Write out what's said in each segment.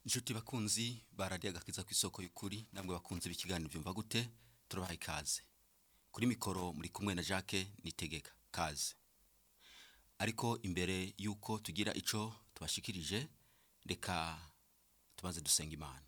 Inshuti bakunzi baradiye agakiza ku isoko y'ukuri namwe bakunze b'ikiganiro byumva gute turabaha ikaze kuri mikoro muri kumwe na Jacques Nitegeka kaze ariko imbere yuko tugira ico tubashikirije reka tubanze dusenga Imana.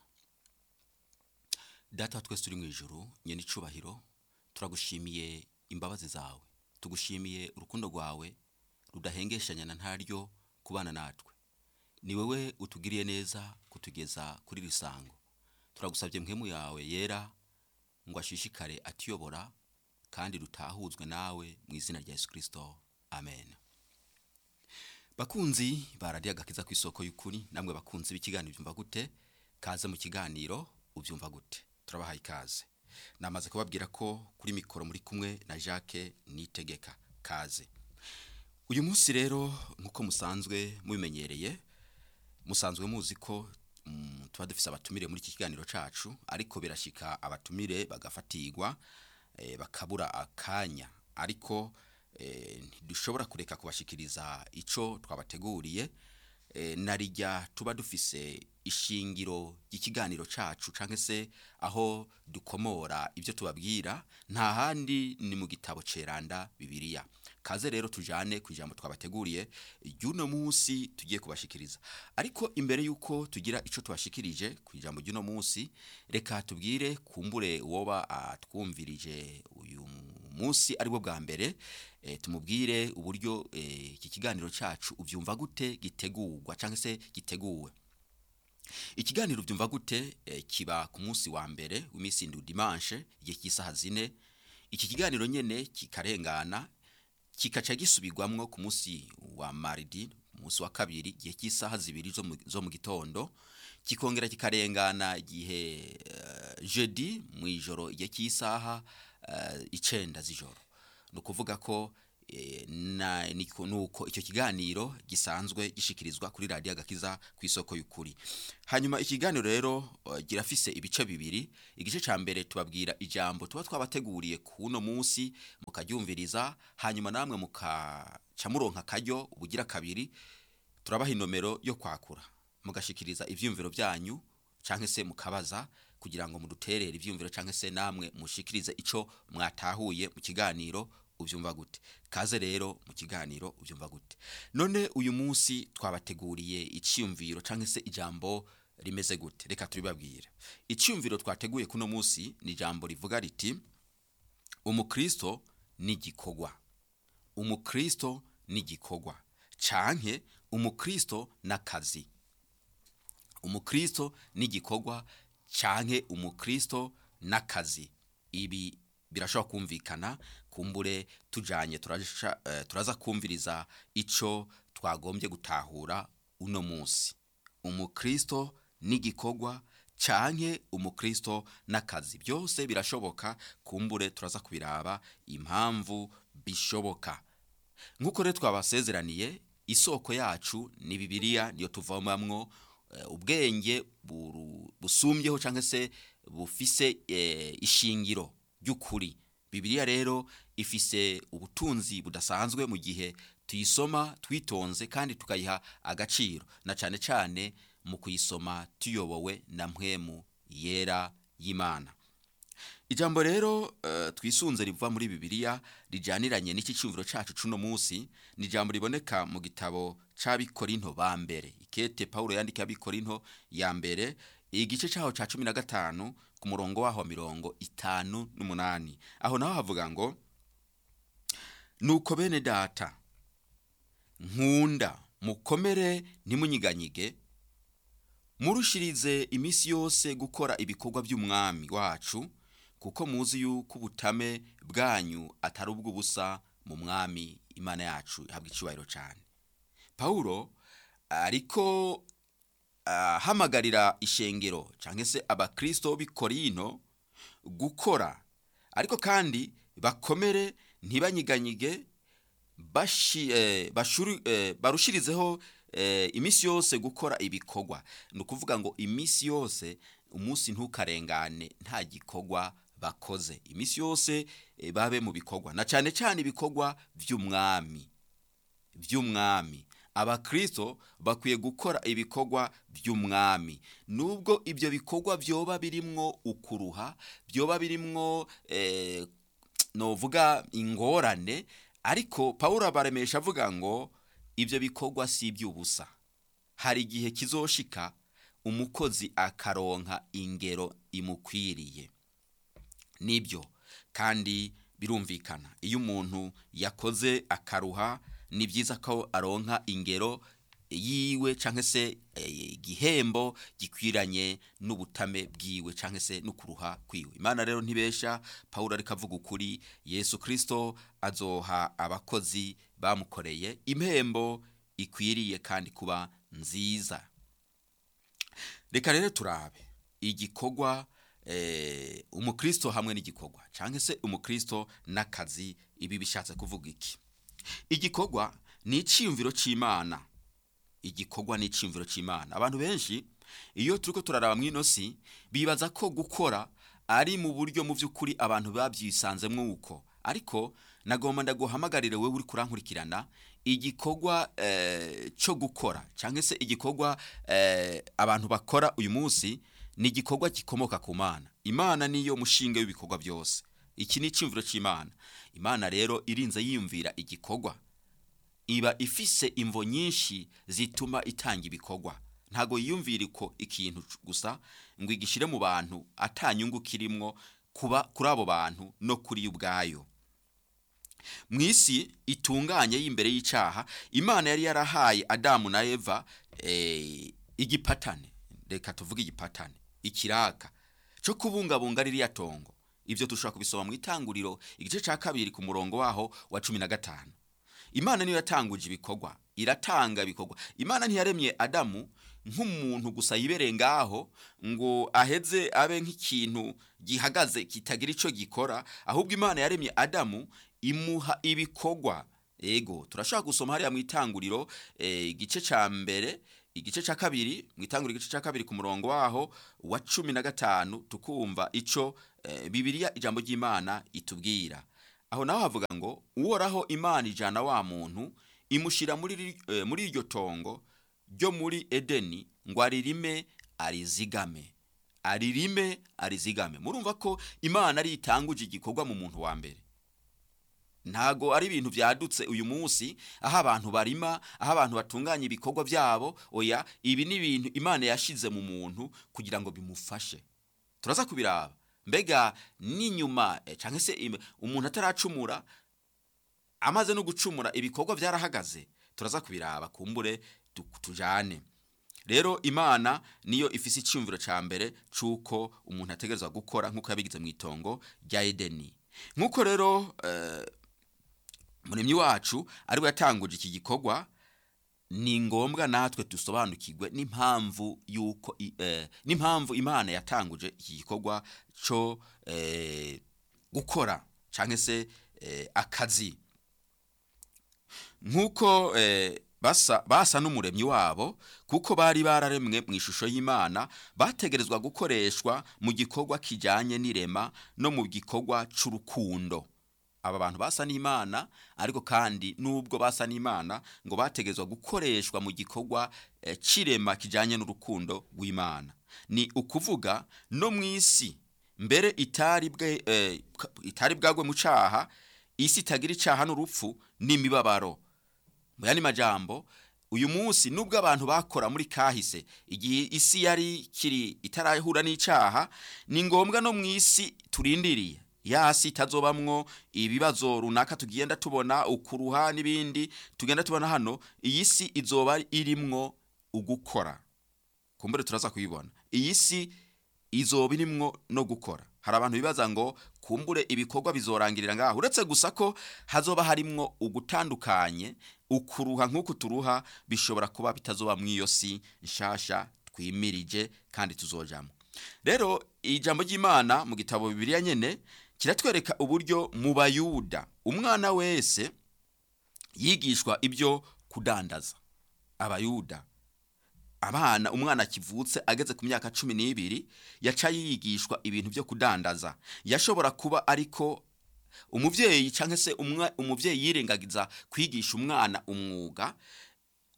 Data twese turi mu ijuru nyene icubahiro turagushimiye imbabazi zawe tugushimiye urukundo rwawe rudahengeshanya na ntaryo kubana natwe. Ni wewe utugiriye neza kutugeza kuri risango. Turagusabye mpemu yawe yera ngo ashishikare atiyobora kandi rutahuzwe nawe mu izina rya Yesu Kristo. Amen. Bakunzi baradiye agakiza ku isoko y'ukuri namwe bakunzi b'ikiganiro byumva gute kaze mu kiganiro ubyumva gute. Turabaha ikaze. Namaze kubabwira ko kuri mikoro muri kumwe na Jacques Nitegeka kaze. Uyu munsi rero nkuko musanzwe mubimenyereye musanzwe muzi ko tuba dufise abatumire muri iki kiganiro cacu ariko birashika abatumire bagafatirwa bakabura akanya ariko ntidushobora kureka kubashikiriza ico twabateguriye narijya tuba dufise ishingiro y'ikiganiro cacu canke se aho dukomora ivyo tubabwira nta handi ni mu gitabo ceranda Bibiliya. Kaze rero tujane kwijambo twabateguriye y'uno munsi tugiye kubashikiriza. Ariko imbere yuko tugira ico tubashikirije kwijambo y'uno munsi reka tubwire kumbure woba atwumvirije uyu munsi ari bwo bwa mbere tumubwire uburyo iki kiganiro cacu ubyumva gute gitegurwa canke se giteguwe. Ikiganiro byumva gute kiba ku munsi wa mbere w'imisi ndu dimanche igihe cy'isaha 4. Iki kiganiro nyene kikarengana kikaca gisubirwamwo ku munsi wa mardi munsi wa kabiri igihe cy'isaha 2 zo mu gitondo kikongera kikarengana igihe jeudi mu ijoro igihe cy'isaha 9 z'ijoro. No kuvuga ko nuko icyo kiganiro gisanzwe gishikirizwa kuri radio agakiza ku isoko y'ukuri. Hanyuma ikiganiro rero girafise ibice bibiri. Igice ca mbere tubabwira ijambo tuba twabateguriye kuno munsi mukaryumviriza hanyuma namwe mukaca muronka karyo ubugira kabiri turabaha inomero yo kwakura mugashikiriza ivyumviro byanyu canke se mukabaza kugira ngo muduterere ivyumviro canke se namwe mushikirize ico mwatahuye mu kiganiro ubyumva gute. Kaze rero mu kiganiro ubyumva gute. None uyu munsi twabateguriye icyumviro canke se ijambo rimeze gute. Reka turibabwira. Icyumviro twateguye kuno munsi ni ijambo rivuga riti umukristo ni gikogwa. Umukristo ni gikogwa canke umukristo nakazi. Umukristo ni gikogwa canke umukristo nakazi. Ibi birashobora kumvikana kumbure tujanye turaza kumviriza ico twagombye gutahura uno munsi. Umukristo ni gikogwa canke umukristo nakazi byose birashoboka kumbure turaza kubiraba impamvu bishoboka. Nkuko rero twabasezeraniye isoko yacu ni Bibiliya niyo tuvomamwo ubwenge busumbyeho canke se bufise ishingiro ry'ukuri. Bibiliya rero ifise ubutunzi budasanzwe mu gihe tuyisoma twitonze kandi tukayiha agaciro na cane cane mu kuyisoma tuyobowe na mpwemu yera y'Imana. Ijambo rero twisunze riva muri Bibiliya rijaniranye n'iki cyumviro cacu cuno munsi ni ijambo riboneka mu gitabo c'Abikorinto ba mbere. Ikete Paulo yandika Abikorinto ya mbere igice cyaho ca 15 ku murongo waho 58 aho naho havuga ngo nuko bene data nkunda mukomere ntimunyiganyige murushirize imisi yose gukora ibikorwa by'umwami wacu kuko muzi yuko ubutame bwanyu atari ubw'ubusa mu mwami Imana yacu ihabwa icubahiro cyane. Paulo ariko hamagarira ishengero canke se abakristo b'Ikorinto gukora ariko kandi bakomere ntibanyiganyige barushirizeho imisi yose gukora ibikorwa. No kuvuga ngo imisi yose umunsi ntukarengane nta gikorwa bakoze. Imisi yose babe mu bikorwa na cane cane ibikorwa vy'umwami abakristo bakwiye gukora ibikorwa by'umwami, nubwo ibyo bikorwa byoba birimwo ukuruha, byoba birimwo novuga ingorane, ariko Pawulo abaremesha avuga ngo ibyo bikorwa si iby'ubusa. Hari igihe kizoshika umukozi akaronka ingero imukwiriye. Nibyo kandi birumvikana, iyo umuntu yakoze akaruha ni byiza ko aronka ingero yiwe canke se igihembo gikwiranye n'ubutame bwiwe canke se n'ukuruha kwiwe. Imana rero ntibesha, Pawulo ariko avuga ukuri, Yesu Kristo azoha abakozi bamukoreye impembo ikwiriye kandi kuba nziza. Reka rero turabe igikorwa umukristo hamwe n'igikorwa canke se umukristo n'akazi. Ibi bishatse kuvuga iki? Igikorwa ni iciyumviro c'Imana. Igikorwa ni iciyumviro c'Imana. Abantu benshi iyo turiko turaraba mw'inosi bibaza ko gukora ari mu buryo mu by'ukuri abantu babyisanzemwo uko, ariko nagomba ndaguhamagarire wewe uri kurankurikirana, igikorwa cyo gukora canke se igikorwa abantu bakora uyu munsi ni igikorwa gikomoka ku Mana. Imana niyo mushinge w'ibikorwa byose. Iki ni iciyumviro c'Imana. Imana rero irinze yiyumvira igikorwa, iba ifise imvo nyinshi zituma itanga ibikorwa. Ntago yiyumvira ko ikintu gusa ngo igishire mu bantu atanyungu kirimwo kuba kuri abo bantu no kuri ubwayo. Mwisi itunganye y'imbere y'icaha, Imana yari yarahaye Adamu na Eva igipatane, reka tuvuge igipatane, ikiraka cyo kubungabunga ririya tongo. Ibyo tushobora kubisoma mu Itanguriro igice ca 2 ku murongo waho wa 15. Imana niyo yatanguje ibikorwa, iratanga ibikorwa. Imana ntiyaremye Adamu nk'umuntu gusa yibereye ngaho ngo aheze abe nk'ikintu gihagaze kitagira ico gikora, ahubwo Imana yaremye Adamu imuha ibikorwa. Ego turashaka gusoma hariya mu Itanguriro igice ca mbere, igice ca 2, mu Itanguriro igice ca 2 ku murongo waho wa 15 tukumva ico Bibiliya ijambo ry'Imana itubwira. Aho naho havuga ngo uhoraho Imana ijana wa muntu imushira muri iryo tongo ryo muri Edeni ngo aririme arizigame. Murumva ko Imana ari itanguje igikorwa mu muntu wa mbere. Ntago ari ibintu byadutse uyu munsi aho abantu barima, aho abantu batunganya ibikorwa byabo. Oya, ibi ni ibintu Imana yashize mu muntu kugira ngo bimufashe. Turaza kubiraba mbega n'inyuma canke se umuntu ataracumura, amaze no gucumura ibikorwa byarahagaze. Turaza kubiraba kumbure tujane. Rero Imana niyo ifise iciyumviro ca mbere cuko umuntu ategerezwa gukora nkuko yabigize mu itongo rya Edeni. Nkuko rero Muremyi wacu ari we yatanguje iki gikorwa, ni ngombwa natwe dusobanukirwe n'impamvu Imana yatanguje iki gikorwa cyo gukora canke se akazi. Nkuko basa n'umuremyi wabo, kuko bari bararemwe mu ishusho y'Imana, bategerezwa gukoreshwa mu gikorwa kijanye n'irema no mu gikorwa c'urukundo. Aba bantu basa n'Imana, ariko kandi nubwo basa n'Imana ngo bategerezwa gukoreshwa mu gikorwa cirema kijanye n'urukundo rw'Imana. Ni ukuvuga no mwisi mbere itari bwagwe mu caha, isi itagira icaha n'urupfu n'imibabaro. Mu yandi majambo, uyu munsi nubwo abantu bakora muri kahise, igihe isi yari kiri itarahura n'icaha, ni ngombwa no mwisi turindiriye yasi itazobamwo ibibazo runaka tugenda tubona, ukuruha n'ibindi tugenda tubona hano, iyi si izoba irimwo ugukora. Kumbure turaza kuyibona iyi si izoba irimwo no gukora. Hari abantu bibaza ngo kumbure ibikorwa bizorangirira ngaho, uretse gusa ko hazoba harimwo ugutandukanye, ukuruha nk'uko turuha bishobora kuba bitazoba mw'iyo si nshasha twimirije kandi tuzojamo. Rero ijambo ry'Imana mu gitabo Bibiliya nyene kiratwereka uburyo mu Bayuda umwana wese yigishwa ibyo kudandaza. Abayuda umwana kivutse ageze ku myaka 12 yaca yigishwa ibintu byo kudandaza. Yashobora kuba ariko umuvyeyi canke se umuvyeyi yirengagiza kwigisha umwana umwuga,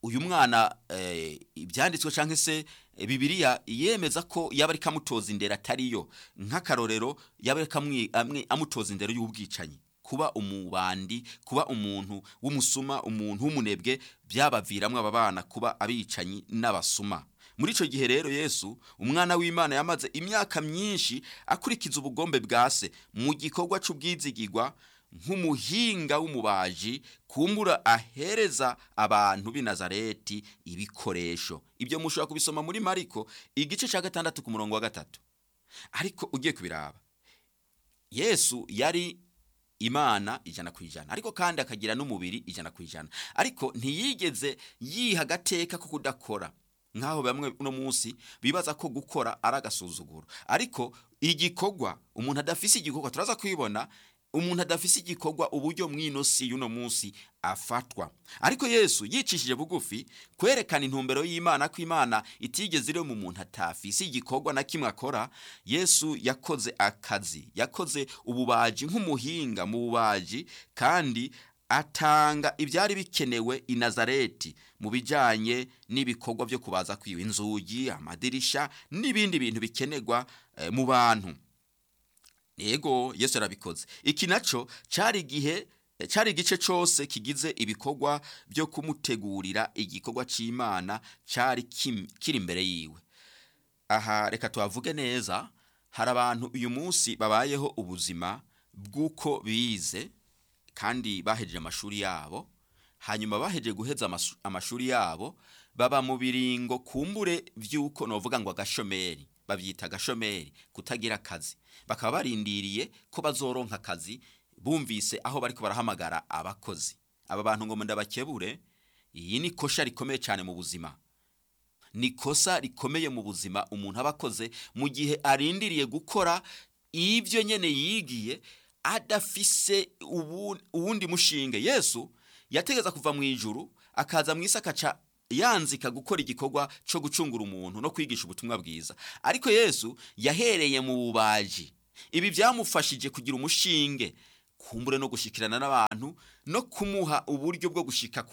uyu mwana ibyanditswe canke se Bibiliya yemeza ko yaba ari kamutoza indera atariyo, nk'akarorero yaba ari amutoza indero y'ubwicanyi, kuba umubandi, kuba umuntu w'umusuma, umuntu w'umunebwe, byabaviramwe aba bana kuba abicanyi n'abasuma. Muri ico gihe rero Yesu umwana w'Imana yamaze imyaka myinshi akurikiza ubugombe bwa se mu gikorwa c'ubwizigirwa nk'umuhinga w'umubaji, kumbura ahereza abantu b'i Nazareti ibikoresho. Ibyo mushobora kubisoma muri Mariko igice ca 6 ku murongo wa 3. Ariko ugiye kubiraba, Yesu yari Imana 100%, ariko kandi akagira n'umubiri 100%, ariko ntiyigeze yiha agateka ko kudakora, nkaho bamwe uno munsi bibaza ko gukora ari agasuzuguro. Ariko igikorwa, umuntu adafise igikorwa, turaza kwibona umuntu adafise igikorwa uburyo mwinosi y'uno munsi afatwa. Ariko Yesu yicishije bugufi kwerekana intumbero y'Imana, ko Imana itigeze iri mu muntu atafise igikorwa na kimwe akora. Yesu yakoze akazi, yakoze ububaji nk'umuhinga mu bubaji, kandi atanga ibyari bikenewe i Nazareti mu bijanye n'ibikorwa byo kubaza kwiwe, inzugi, amadirisha n'ibindi bintu bikenerwa mu bantu. Yego, Yesu yarabikoze. Iki naco cari igice cose kigize ibikorwa byo kumutegurira igikorwa c'Imana cari kiri imbere yiwe. Aha reka tuhavuge neza, hari abantu uyu munsi babayeho ubuzima bw'uko bize kandi bahejeje amashuri yabo, hanyuma bahejeje guheza amashuri yabo baba mu biringo kumbure vy'uko novuga ngo agashomeri, bavyita agashomeri, kutagira akazi. Bakaba barindiriye ko bazoronka akazi, bumvise aho bariko barahamagara abakozi. Aba bantu ngo ndabakebure, iyi ni kosha rikomeye cyane mu buzima. Ni kosa rikomeye mu buzima umuntu abakoze mu gihe arindiriye gukora ivyo nyene yigiye, adafise uwundi mushinge. Yesu yategeza kuva mu ijuru akaza mu isi akaca yanzika gukora igikorwa cyo gucungura umuntu no kwigisha ubutumwa bwiza. Ariko Yesu yahereye mu bubaji. Ibi byamufashije kugira umushinge, kumbure no gushikirana n'abantu, no kumuha uburyo bwo gushika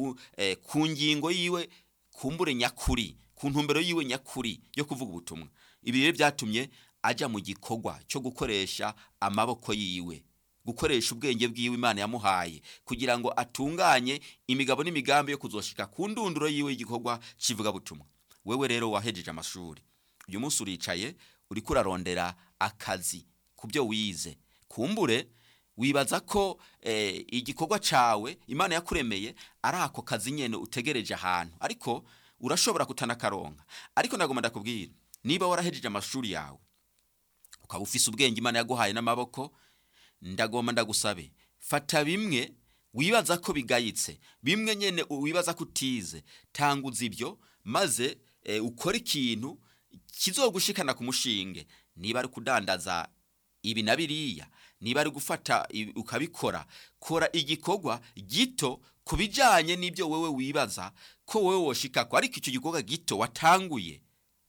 ku ngingo yiwe kumbure nyakuri, ku ntumbero yiwe nyakuri yo kuvuga ubutumwa. Ibi rero byatumye aja mu gikorwa cyo gukoresha amaboko yiwe, gukoresha ubwenge bwiwe Imana yamuhaye, kugira ngo atunganye imigabo n'imigambi yo kuzoshika ku ndunduro yiwe y'igikorwa kivuga butumwa. Wewe rero wahejeje amashuri, uyu munsi uricaye uri kurarondera akazi kubyo wize, kumbure wibaza ko igikorwa cawe Imana yakuremeye ari ako kazi nyene utegereje ahantu, ariko urashobora kutanakaronka. Ariko ndagomba ndakubwira, niba warahejeje amashuri yawe ukaba ufise ubwenge Imana yaguhaye n'amaboko, ndagomba ndagusabe, fata bimwe wibaza ko bigayitse, bimwe nyene wibaza ko utize, tanguza ibyo maze ukora ikintu kizogushikana ku mushinge. Niba ari kudandaza ibi na biriya, niba ari gufata ukabikora, kora igikorwa gito kubijanye n'ibyo wewe wibaza ko wewe woshikako, ariko icyo gikorwa gito watanguye.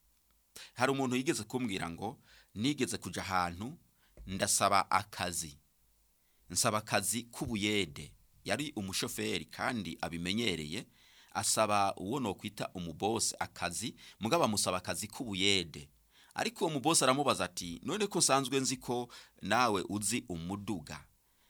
Hari umuntu yigeze kumbwira ngo nigeze kuja ahantu ndasaba akazi, nsaba akazi k'ubuyede. Yari umushoferi kandi abimenyereye, asaba uwo no kwita umubose akazi, mugaba musaba akazi k'ubuyede. Ariko uwo mubose aramubaza ati, none ko sanzwe nzi ko nawe uzi umuduga,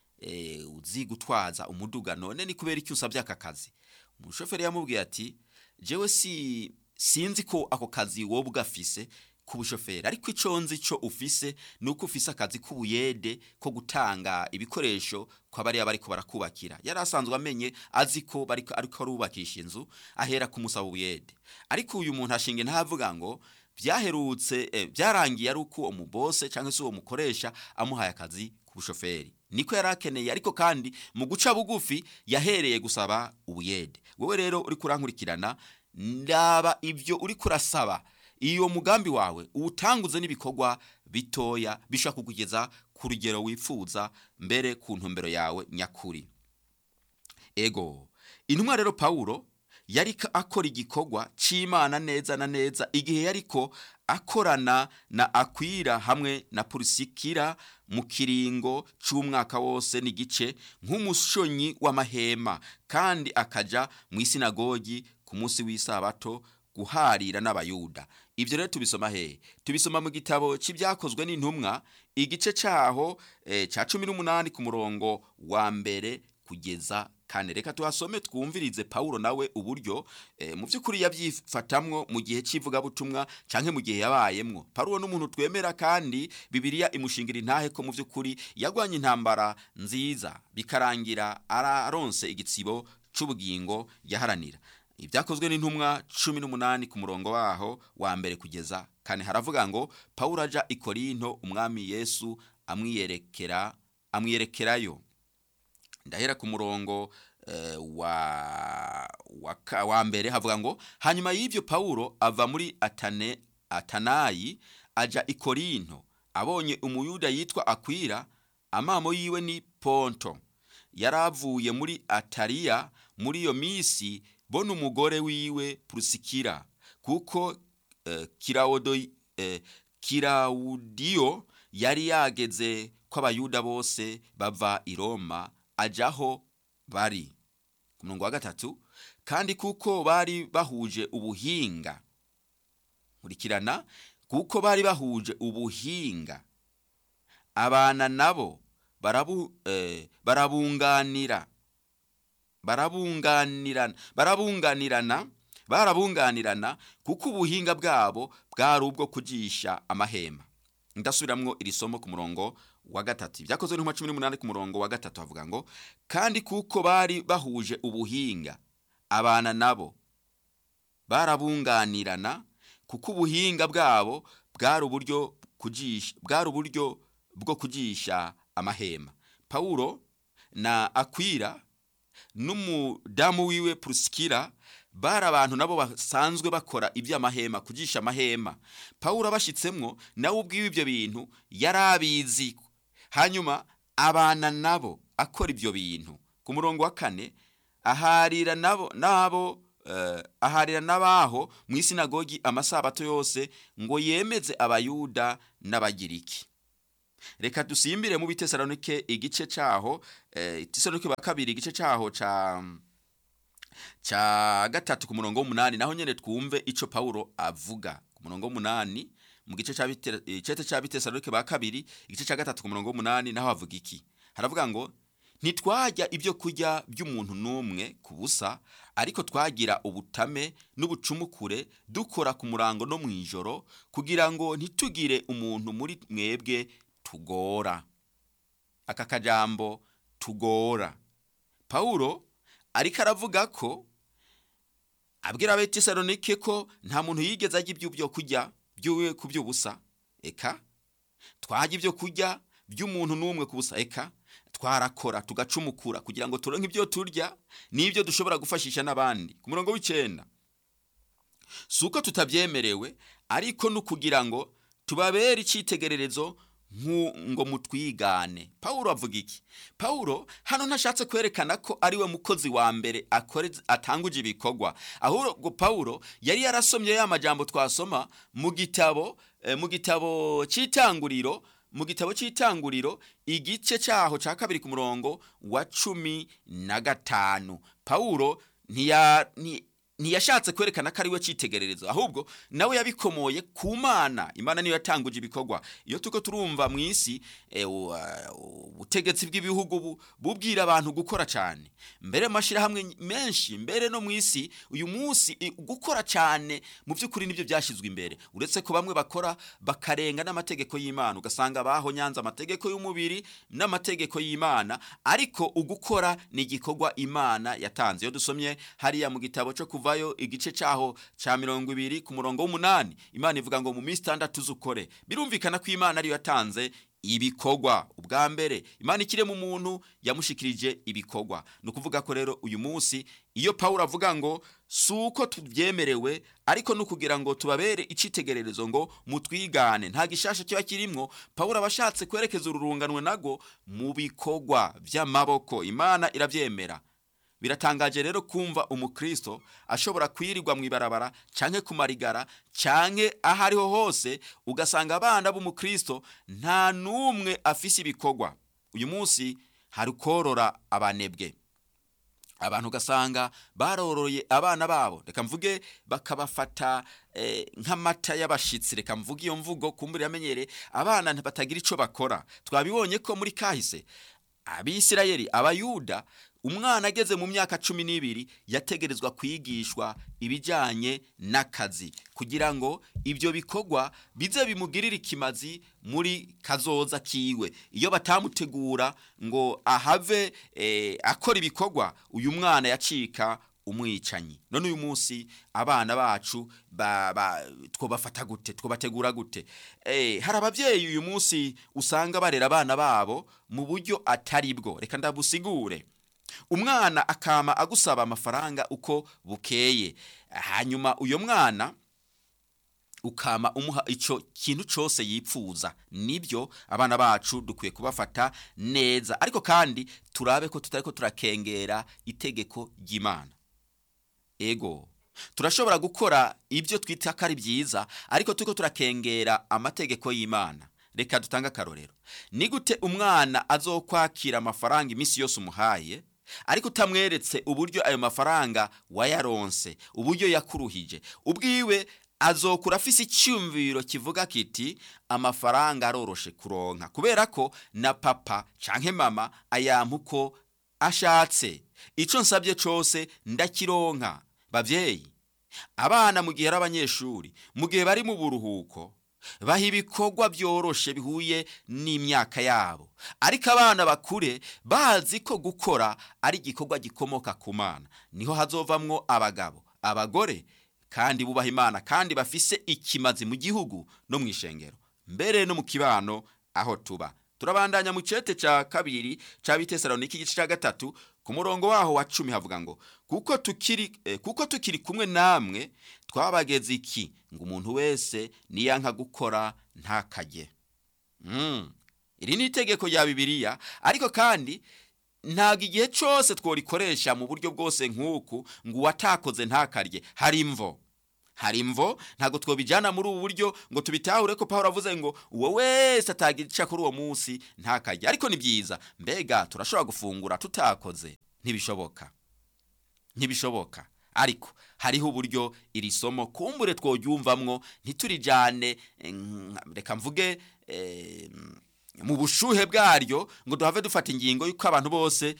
uzi gutwaza umuduga, none ni kubera iki usabye aka kazi? Umushoferi yamubwiye ati, jewe sinzi ko ako kazi wowe ugafise kubushoferi, ariko ico nzi cyo ufise nuko ufise akazi k'ubuyede ko gutanga ibikoresho kwa bari bariko barakubakira. Yari asanzwe amenye azi ko bariko ariko arubakisha inzu, ahera kumusaba ubuyede. Ariko uyu muntu ashinge ntavuga ngo byaherutse byarangiye ari uko umubose cyangwa se uwo mukoresha amuhaye akazi kubushoferi. Niko yarakeneye, ariko kandi mu guca bugufi yahereye gusaba ubuyede. Wewe rero uri kurankurikirana, ndaba ibyo uri kurasaba, iyo mugambi wawe utanguze n'ibikorwa bitoya bishaka kugeza ku rugero wifuza, mbere ku ntumbero yawe nyakuri. Ego, intumwa rero Paulo yari akora igikorwa c'Imana neza na neza igihe yariko akorana na Akwila hamwe na Pulisikira mu kiringo c'umwaka wose n'igice nk'umushonyi w'amahema, kandi akaja mu isinagogi ku munsi w'isabato guharira n'abayuda. Ibyo rero tubisoma hehe? Tubisoma mu gitabo cy'ibyakozwe n'intumwa igice cyaho cya 18 ku murongo wa mbere kugeza kane. Reka tuhasome twumvirize Paulo nawe uburyo mu by'ukuri yabyifatamwo mu gihe cy'ivugabutumwa canke mu gihe yabayemwo. Paulo n'umuntu twemera kandi Bibiliya imushingira intahe ko mu by'ukuri yagwanye intambara nziza bikarangira araronse igitsibo c'ubugingo yaharanira. Ibyakozwe n'intumwa 18 ku murongo waho wa mbere kugeza kane haravuga ngo Paulo aja i Korinto umwami Yesu amwiyerekerayo. Ndahera ku murongo wa mbere havuga ngo hanyuma y'ivyo Paulo ava muri Atanayi aja i Korinto. Abonye umuyuda yitwa Akwila, amamo yiwe ni Ponto, yaravuye muri Ataliya muri iyo misi, bona umugore wiwe Prusikira, kuko Kilawudiyo yari yageze ko abayuda bose bava i Roma ajaho bari. Ku murongo wa gatatu, kandi kuko bari bahuje ubuhinga, nkurikirana, kuko bari bahuje ubuhinga, abana nabo barabunganirana kuko ubuhinga bwabo bwari ubwo kujisha amahema. Ndasubiramwo iri somo ku murongo wa gatatu. Ibyakozwe n'intumwa 18 ku murongo wa gatatu havuga ngo kandi kuko bari bahuje ubuhinga, abana nabo barabunganirana kuko ubuhinga bwabo bwari uburyo bwo kujisha amahema. Paulo na Akwila n'umudamu wiwe Prusikira bari abantu nabo basanzwe bakora iby'amahema, kujisha amahema. Paulo abashitsemwo nawe ubwiwe ibyo bintu yarabizi, hanyuma abana nabo akora ibyo bintu. Ku murongo wa kane, aharira nabaho mu isinagogi amasabato yose ngo yemeze abayuda n'abagiriki. Reka dusimbire mu Bitesalonike igice cyaho Tesalonike ba kabiri igice cyaho ca gatatu ku murongo w'8, naho nyene twumve ico Paulo avuga. Ku murongo w'8 mu gice cya Bitesalonike ba kabiri igice cya gatatu ku murongo w'8 naho avuga iki? Haravuga ngo ntitwajya ibyo kurya by'umuntu n'umwe ku busa, ariko twagira ubutame n'ubucumukure dukora ku murango no mwijoro, kugira ngo ntitugire umuntu muri mwebwe tugora. Aka kajambo tugora, Paulo ariko aravuga ko abwira Abetesalonike ko nta muntu yigeze ajya ibyo kurya byuwe ku by'ubusa. Eka twajya ibyo kurya by'umuntu n'umwe ku busa, eka twarakora tugacumukura kugira ngo turonke ibyo turya n'ibyo dushobora gufashisha n'abandi. Ku murongo w'9, suko tutabyemerewe, ariko nukugira ngo tubabere icitegererezo ngo mutwigane. Paulo avuga iki? Paulo hano ntashatse kwerekana ko ari we mukozi wa mbere atanguje ibikorwa, ahubwo Paulo yari yarasomye ya majambo twasoma mu gitabo cy'itanguriro, igice cyaho ca kabiri ku murongo wa 15. Paulo ntiyashatse kwerekana ko ari we citegererezo, ahubwo nawe yabikomoye ku Mana. Imana niyo yatanguje ibikorwa. Iyo tuko turumva mu isi ubutegetsi bw'ibihugu bubwira abantu gukora cyane, mbere mashira hamwe menshi, mbere no mu isi uyu munsi gukora cyane mu by'ukuri nibyo byashizwe imbere, uretse ko bamwe bakora bakarenga n'amategeko y'Imana, ugasanga baho nyanza amategeko y'umubiri n'amategeko y'Imana, ariko ugukora ni igikorwa Imana yatanze. Iyo dusomye hariya mu gitabo cyo Kuvayo igice cyaho ca 20 ku murongo w'8, Imana ivuga ngo mu minsi 6 zukore. Birumvikana ko Imana ari yatanze ibikorwa. Ubwa mbere Imana ikire mu muntu yamushikirije ibikorwa. Nukuvuga ko rero uyu munsi iyo Paulo avuga ngo suko tubyemerewe, ariko nukugira ngo tubabere icitegererezo ngo mutwigane, nta gishasha cyo kirimwo. Paulo abashatse kwerekeza ururunganwe nago mu bikorwa by'amaboko. Imana iravyemera. Biratangaje rero kumva umukristo ashobora kwirirwa mu ibarabara canke kumarigara canke ahariho hose, ugasanga abana b'umukristo nta numwe afise ibikorwa. Uyu munsi hari korora abanebwe. abantu gasanga baroroye abana babo, reka mvuge bakabafata nk'amata y'abashitsi, reka mvuge iyo mvugo kumbura yamenyere abana batagira ico bakora. Twabibonye ko muri kahise Abisirayeli, Abayuda, umwana ageze mu myaka 12 yategerezwa kwigishwa ibijanye n'akazi kugira ngo ibyo bikorwa bize bimugirira ikimazi muri kazoza kiwe. Iyo batamutegura ngo ahave akora ibikorwa, uyu mwana yacika umwicanyi. None uyu munsi abana bacu twobafata gute, twobategura gute? Hari abavyeyi uyu munsi usanga barera abana babo mu buryo atari bwo. Reka ndabusigure. Umwana akama agusaba amafaranga uko bukeye, hanyuma uyo mwana ukama umuha ico kintu cose yipfuza. Nibyo abana bacu dukwiye kubafata neza, ariko kandi turabe ko tutariko turakengera itegeko ry'Imana. Ego turashobora gukora ibyo twita ko ari byiza, ariko turiko turakengera amategeko y'Imana. Reka dutanga akarorero. Ni gute umwana azokwakira amafaranga imisi yose umuhaye, ariko utamweretse uburyo ayo mafaranga wayaronse, uburyo yakuruhije? Ubwiwe azokura afise icyumviro kivuga kiti amafaranga aroroshe kuronka kubera ko na papa canke mama ayampuko ashatse, ico nsabye cose ndakironka. Bavyeyi, abana mu gihe ari abanyeshuri, mu gihe bari mu buruhuko, baha ibikorwa byoroshe bihuye n'imyaka yabo, ariko abana bakure bazi ko gukora ari igikorwa gikomoka ku Mana. Niho hazovamwo abagabo, abagore kandi bubaha Imana, kandi bafise ikimazi mu gihugu no mw'ishengero, mbere no mu kibano aho tuba. Turabandanya mu cete ca 2 ca Bitesalonike igice ca 3 ku murongo waho wa 10 havuga ngo kuko tukiri kumwe namwe twabageze iki, ngo umuntu wese niyanka gukora ntakarye. Iri ni itegeko rya Bibiliya, ariko kandi ntago igihe cyose tworikoresha mu buryo bwose nk'uku ngo watakoze ntakarye. Hari imvo ntago twobijana muri ubu buryo ngo tubitahure ko Paulo avuze ngo uwo wese atagica kuri uwo munsi ntakarye. Ariko ni byiza, mbega turashobora gufungura tutakoze? Ntibishoboka. Ariko hariho uburyo iri somo kumbure twogyumvamwo, ntiturijane reka mvuge mu bushuhe bwaryo ngo duhave dufata ingingo yuko abantu bose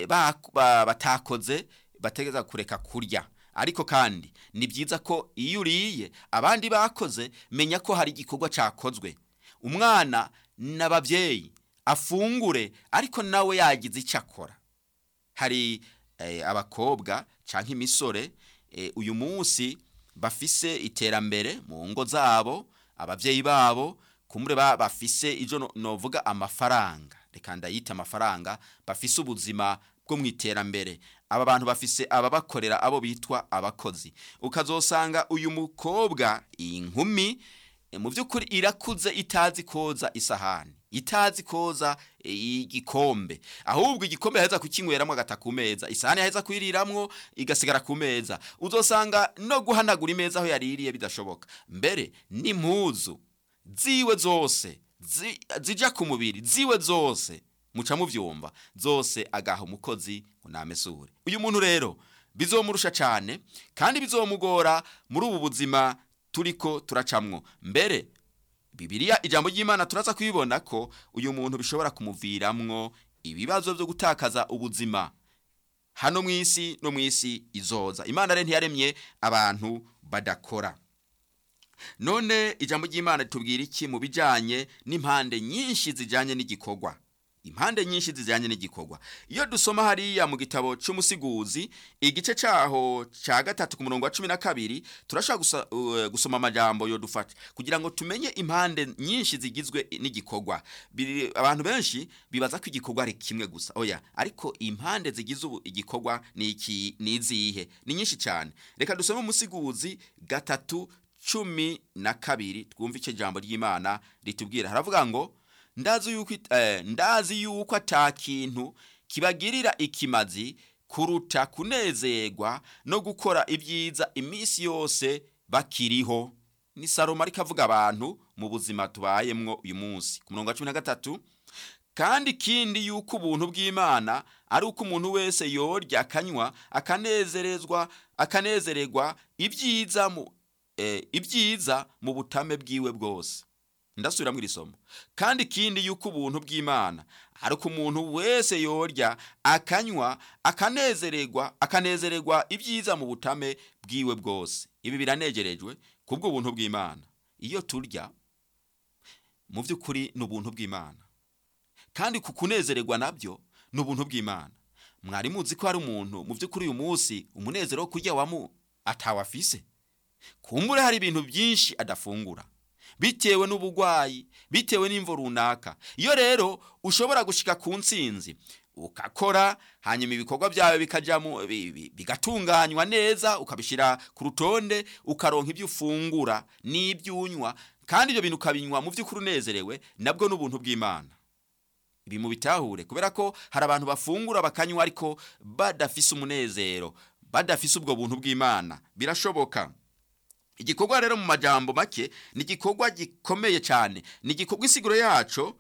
batakoze bategeza kureka kurya. Ariko kandi ni byiza ko iyo uriye abandi bakoze, menya ko hari igikorwa cyakozwe. Umwana n'abavyeyi afungure, ariko nawe yagize icyo akora. Hari abakobwa canke imisore uyu munsi bafise iterambere mu ngo zabo, abavyeyi babo kumure bafise ijo novuga amafaranga, reka ndayita amafaranga, bafise ubuzima bwo mwiterambere. Aba bantu bafise ababakorera, abo bitwa abakozi. Ukazosanga uyu mukobwa, inkumi, mu by'ukuri irakuze itazi koza isahani, itazi koza igikombe, ahubwo igikombe yaheza kukinyweramwo agata ku meza, isahani yaheza kuyiriramwo igasigara ku meza. Uzosanga no guhanagura imeza aho yaririye bidashoboka. Mbere n'impuzu ziwe zose zija ku mubiri, ziwe zose muca muvyumva, zose agaha umukozi unamesure. Uyu muntu rero bizomurusha cyane kandi bizomugora muri ubu buzima turiko turacamwo. Mbere Bibiliya, ijambo ry'Imana, turaza kwibona ko uyu muntu bishobora kumuviramwo ibibazo byo gutakaza ubuzima hano mw'isi no mw'isi izoza. Imana rero ntiyaremye abantu badakora. None ijambo ry'Imana tubwira iki mu bijanye n'impande nyinshi zijanye n'igikorwa? Impande nyinshi zijanye n'igikorwa, iyo dusoma hariya mu gitabo cy'umusiguzi igice cyaho ca 3 ku murongo wa 12, turashaka gusoma amajambo yo dufata kugira ngo tumenye impande nyinshi zigizwe n'igikorwa. Abantu benshi bibaza ko igikorwa ari kimwe gusa. Oya, ariko impande zigize igikorwa ni izihe? Ni nyinshi cyane. Reka dusome umusiguzi 3:12 twumve icyo jambo ry'Imana ritubwira. Haravuga ngo ndazi yuko atakintu kibagirira ikimazi kuruta kunezerwa no gukora ibyiza imisi yose bakiriho. Ni Salomo ariko avuga abantu mu buzima tubayemwo uyu munsi. Ku murongo wa 13, kandi ikindi yuko ubuntu bw'Imana ari uko umuntu wese yorya akanywa akanezererwa ibyiza mu butame bwiwe bwose. Ndasubira mu isomo. Kandi ikindi yuko ubuntu bw'Imana ari uko umuntu wese yorya akanywa akanezererwa ibyiza mu butame bwiwe bwose. Ibi biranegerejwe kubwo ubuntu bw'Imana. Iyo turya mu by'ukuri n'ubuntu bw'Imana, kandi kukunezererwa nabyo n'ubuntu bw'Imana. Mwari muzi ko hari umuntu mu by'ukuri uyu munsi umunezero wo kurya atawafise. Kumbure hari ibintu byinshi adafungura bitewe n'ubugwayi, bitewe n'imvo runaka. Iyo rero ushobora gushika ku ntsinzi ukakora, hanyuma ibikorwa byawe bigatunganywa neza, ukabishira ku rutonde, ukaronka ibyo ufungura n'ibyo unywa, kandi ibyo bintu ukabinywa mu by'ukuri unezerewe, nabwo n'ubuntu bw'Imana. Ibi mu bitahure, kubera ko hari abantu bafungura bakanywa ariko badafise umunezero, badafise ubwo buntu bw'Imana. Birashoboka. Igikorwa rero mu majambo make ni igikorwa gikomeye cyane. Ni igikorwa isiguro yaco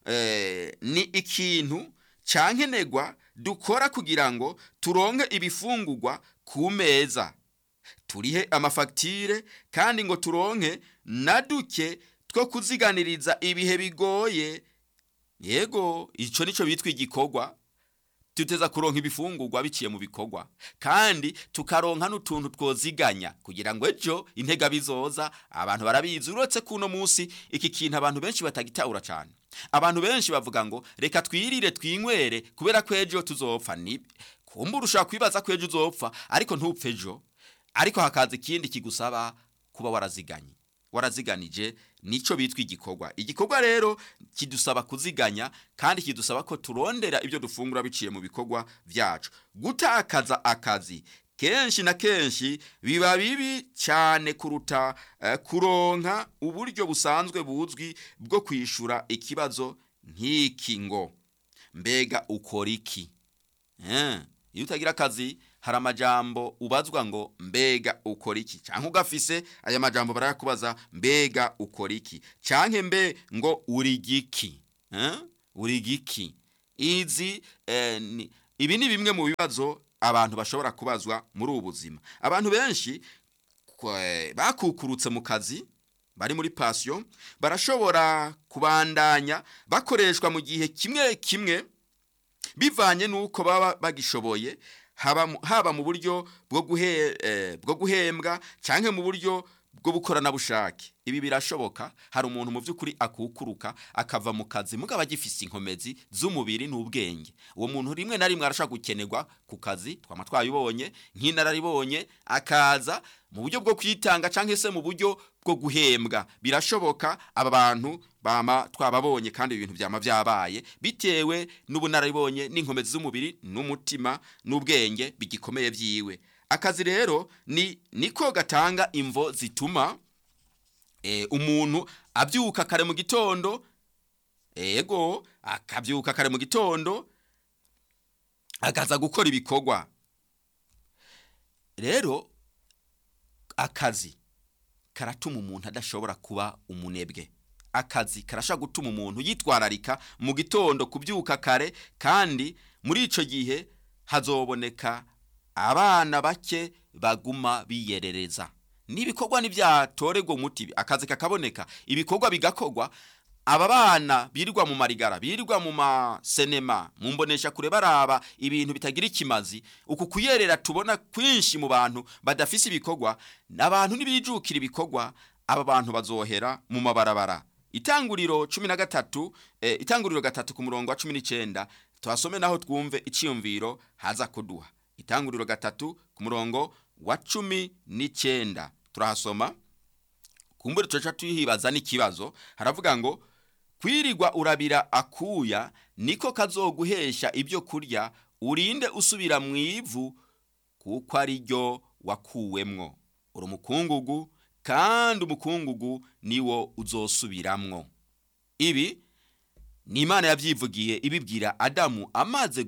ni ikintu cankenegwa dukora kugira ngo turonke ibifungurwa ku meza, turihe amafagitire, kandi ngo turonke na duke two kuziganiriza ibihe bigoye. Yego, ico nico bitwa igikorwa. Tuteza kuronka ibifungurwa biciye mu bikorwa, kandi tukaronka n'utuntu twoziganya kugira ngo ejo intega bizoza. Abantu barabizi, uretse kuno munsi iki kintu abantu benshi batagitahura cyane. Abantu benshi bavuga ngo reka twirire twinywere kubera ko ejo tuzopfa. Kumbura ushaka kwibaza ko ejo uzopfa ariko ntupfe ejo, ariko hakaza ikindi kigusaba kuba waraziganije. Nico bitwa igikorwa. Igikorwa rero kidusaba kuziganya, kandi kidusaba ko turondera ibyo dufungura biciye mu bikorwa byacu. Gutakaza akazi kenshi na kenshi biba bibi cyane kuruta kuronka uburyo busanzwe buzwi bwo kwishura ikibazo nk'iki ngo mbega ukora iki. Iyo utagira akazi hari amajambo ubazwa ngo mbega ukora iki, canke ugafise aya majambo barayakubaza mbega ukora iki, canke mbe ngo urigiki. Urigiki. Ibi ni bimwe mu bibazo abantu bashobora kubazwa muri ubu buzima. Abantu benshi bakukurutse mu kazi, bari muri passion, barashobora kubandanya bakoreshwa mu gihe kimwe bivanye nuko baba bagishoboye, haba mu buryo bwo guhembwa canke mu buryo bwo bukorana bushake. Ibi birashoboka. Hari umuntu mu by'ukuri akukuruka akava mu kazi mugaba gifise inkomezi z'umubiri n'ubwenge. Uwo muntu rimwe na rimwe arashaka gukenerwa ku kazi, twayibonye nk'inararibonye, akaza mu buryo bwo kwitanga canke se mu buryo bwo guhembwa. Birashoboka. Aba bantu bama twababonye, kandi ibintu byama byabaye bitewe n'ubunararibonye n'inkomezi z'umubiri n'umutima n'ubwenge bigikomeye byiwe. Akazi rero niko gatanga imvo zituma umuntu abyuka kare mu gitondo. Ego, akabyuka kare mu gitondo akaza gukora ibikorwa. Rero akazi karatuma umuntu adashobora kuba umunebwe. Akazi karasha gutuma umuntu yitwararika mu gitondo kubyuka kare, kandi muri ico gihe hazoboneka abana bake baguma biyerereza. Nibikorwa nivyatorego umuti, akazi kakaboneka, ibikorwa bigakorwa. Aba bana birirwa mu marigara, birirwa mu masenema, mu mbonesha kure baraba ibintu bitagira ikimazi. Uku kuyerera tubona kwinshi mu bantu badafise ibikorwa, n'abantu nibijukira ibikorwa, aba bantu bazohera mu mabarabara. Itanguriro 13, itanguriro 3 ku murongo wa 19, twasome naho twumve iciyumviro haza kuduha. Itanguriro 3 ku murongo wa 19 turahasoma. Kumbure tuca tuyihibaza n'ikibazo. Haravuga ngo kwirirwa urabira akuya niko kazoguhesha ibyo kurya, urinde usubira mu ivu kuko ari ryo wakuwemwo. Uri umukungugu, kandi umukungugu niwo uzosubiramwo. Ibi ni Imana yavyivugiye ibibwira Adamu amaze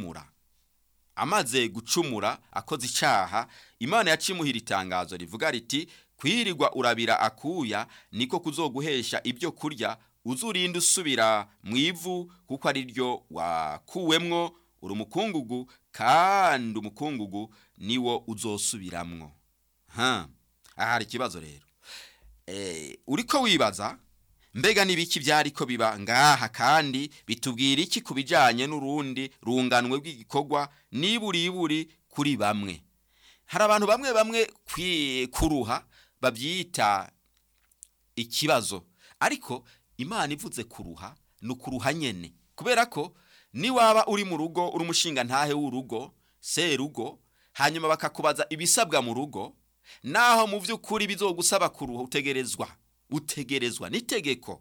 gucumura akoze icaha. Imana yacimuhira itangazo rivuga riti kwirirwa urabira akuya niko kuzoguhesha ibyo kurya, uzurinda usubira mu ivu kuko ari ryo wakuwemwo, uri umukungugu kandi umukungugu niwo uzosubiramwo. aha hari ikibazo rero. Uriko wibaza mbega nibiki byariko biba ngaha, kandi bitubwira iki kubijanye n'urundi runganwe bw'igikorwa niburiburi kuri bamwe. Hari abantu bamwe kuruha babyita ikibazo, ariko Imana ivuze kuruha nukuruha nyene, kubera ko ni waba uri mu rugo, uri umushinga ntahe w'urugo, serugo, hanyuma bakakubaza ibisabwa mu rugo, naho mu vy'ukuri bizogusaba kuruha utegerezwa nitegeko.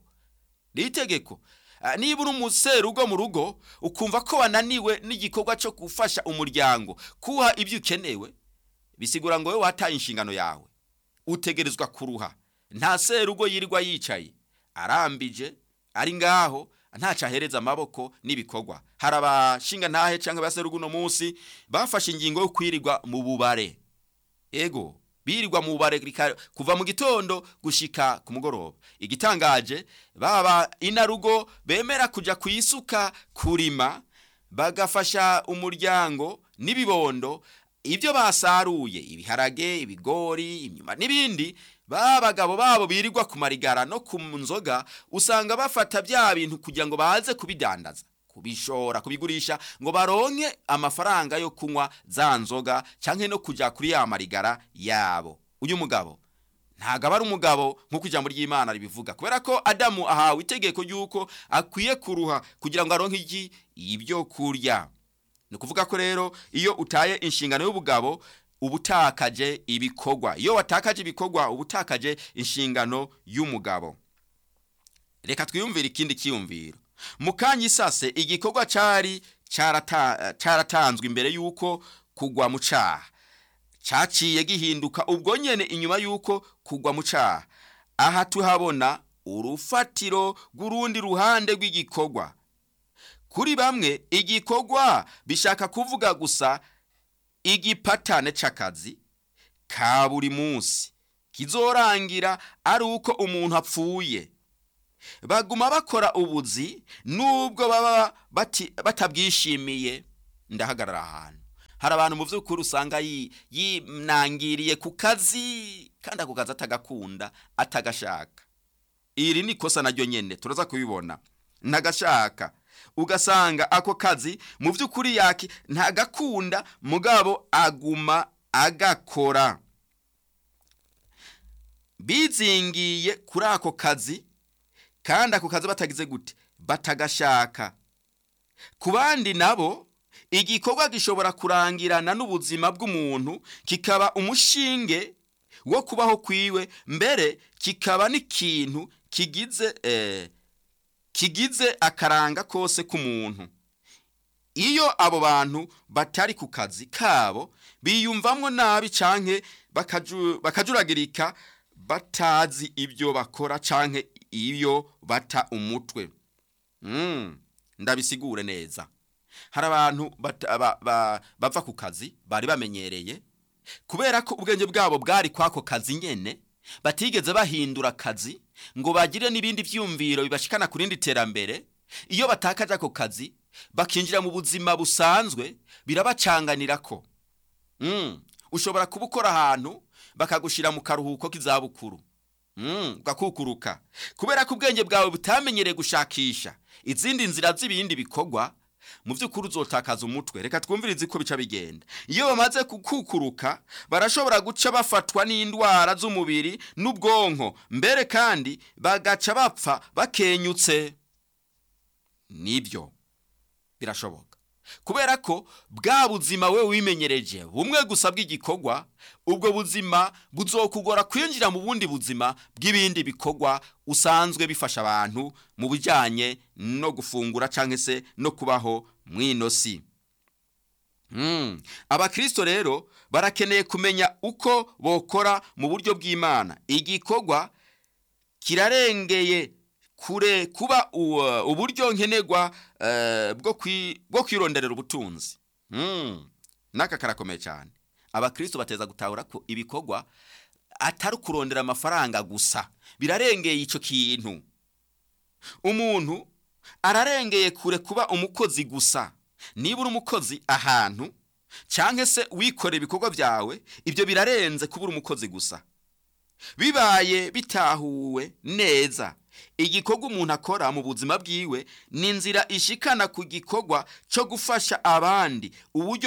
Niba uri umuserugo mu rugo ukumva ko wananiwe n'igikorwa cyo gufasha umuryango kuha ibyo ukenewe, bisigura ngo wewe wataye inshingano yawe, utegerezwa kuruha. Nta serugo yirirwa yicaye arambije ari ngaho ntaca ahereza amaboko n'ibikorwa. Hari abashinga ntahe canke baserugo no munsi bafashe ingingo yo kwirirwa mu bubare. Ego birirwa mu bubare kuva mu gitondo gushika ku mugoroba. Igitangaje, baba inarugo bemera kuja kuyisuka kurima, bagafasha umuryango n'ibibondo ibyo basaruye, ibiharage, ibigori, imyuma n'ibindi. Bagabo babo birirwa ku marigara no ku nzoga, usanga bafata bya bintu kugira ngo baze kubidandaza, kubishora, kubigurisha ngo baronke amafaranga yo kunywa za nzoga canke no kuja kuri ya marigara yabo. Uyu mugabo ntago ari umugabo nkuko ijambo ry'Imana ribivuga, kubera ko Adamu ahawe itegeko yuko akwiye kuruha kugira ngo aronke ibyo kurya. Ni kuvuga ko rero iyo utaye inshingano y'ubugabo ubutakaje ibikorwa, iyo watakaje ibikorwa ubutakaje inshingano y'umugabo. Reka twiyumvire ikindi kiyumviro. Mukanyi sase igikorwa cyaratanzwe imbere yuko kugwa mu caha, caciye gihinduka ubwo nyene inyuma yuko kugwa mu caha. Aha tuhabona urufatiro rw'urundi ruhande rw'igikorwa. Kuri bamwe igikorwa bishaka kuvuga gusa igipatane c'akazi ka buri munsi kizorangira ari uko umuntu apfuye. Baguma bakora ubuzi nubwo baba batabwishimiye. Ndahagarara ahantu. Hari abantu mu vy'ukuri usanga yinangiriye ku kazi kandi ako kazi atagakunda, atagashaka. Iri ni kosa naryo nyene turaza kubibona. Ntagashaka, ugasanga ako kazi mu vy'ukuri yaki ntagakunda, mugabo aguma agakora. Bizingiye kuri ako kazi kandi ako kazi batagize gute, batagashaka. Ku bandi nabo igikorwa gishobora kurangirana n'ubuzima bw'umuntu, kikaba umushinge wo kubaho kwiwe, mbere kikaba n'ikintu kigize akaranga kose k'umuntu. Iyo abo bantu batari ku kazi kabo biyumvamwo nabi canke bakajuragirika, batazi ibyo bakora canke iyo bata umutwe. Ndabisigure neza. Hari abantu bava ku kazi bari bamenyereye, kubera ko ubwenge bwabo bwari kwako kazi nyene, batigeze bahindura kazi ngo bagire n'ibindi vyumviro bibashikana kurindi terambere. Iyo batakaje ako kazi bakinjira mu buzima busanzwe, birabacanganirako. Ushobora kubukora ahantu bakagushira mu karuhuko k'izabukuru, ugakukuruka, kubera ko ubwenge bwawe butamenyereye gushakisha izindi nzira z'ibindi bikorwa. Mu vy'ukuri uzotakaza umutwe. Reka twumvirize ko bica bigenda. Iyo bamaze kukukuruka barashobora guca bafatwa n'indwara z'umubiri n'ubwonko, mbere kandi bagaca bapfa bakenyutse. Nibyo birashoboka, kubera ko bwa buzima we wimenyereje bumwe gusa bw'igikorwa, ubwo buzima buzokugora kwinjira mu bundi buzima bw'ibindi bikorwa usanzwe bifasha abantu mu bijanye no gufungura canke se no kubaho mwino si. Abakristo rero barakeneye kumenya uko bokora mu buryo bw'Imana. Igikorwa kirarengeye kure kuba uburyo nkenerwa bwo kwironderera ubutunzi. Naka karakomeye cyane. Abakristo bateza gutahura ko ibikorwa atari kurondera amafaranga gusa, birarengeye ico kintu. umuntu ararengeye kure kuba umukozi gusa. Niba uri umukozi ahantu canke se wikore ibikorwa byawe, ibyo birarenze kubura umukozi gusa. Bibaye bitahuwe neza, igikorwa umuntu akora mu buzima bwiwe ni inzira ishikana ku gikorwa cyo gufasha abandi, uburyo